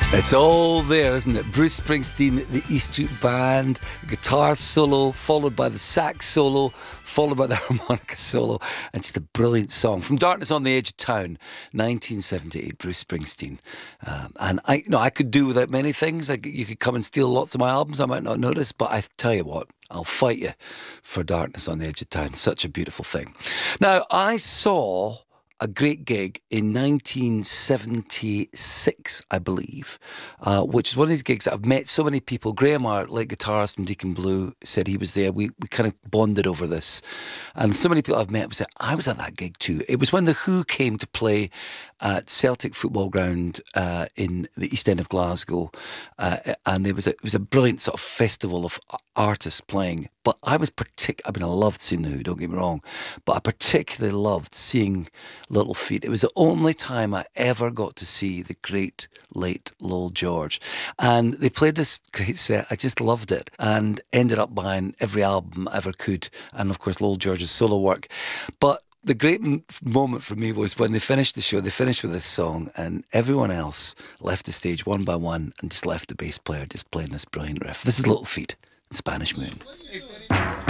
It's all there, isn't it? Bruce Springsteen, the E Street Band, guitar solo, followed by the sax solo, followed by the harmonica solo, and just a brilliant song. From Darkness on the Edge of Town, 1978, Bruce Springsteen. And I could do without many things. You could come and steal lots of my albums, I might not notice, but I tell you what, I'll fight you for Darkness on the Edge of Town. Such a beautiful thing. Now, I saw a great gig in 1976, I believe, which is one of these gigs that I've met so many people. Graham Hart, late guitarist from Deacon Blue, said he was there. We kind of bonded over this. And so many people I've met said, I was at that gig too. It was when The Who came to play at Celtic Football Ground in the East End of Glasgow. And it was a brilliant sort of festival of artists playing. But I loved seeing The Who, don't get me wrong, but I particularly loved seeing Little Feat. It was the only time I ever got to see the great late Lowell George. And they played this great set. I just loved it and ended up buying every album I ever could. And of course, Lowell George's solo work. But the great moment for me was when they finished the show. They finished with this song and everyone else left the stage one by one and just left the bass player just playing this brilliant riff. This is Little Feat, Spanish Moon.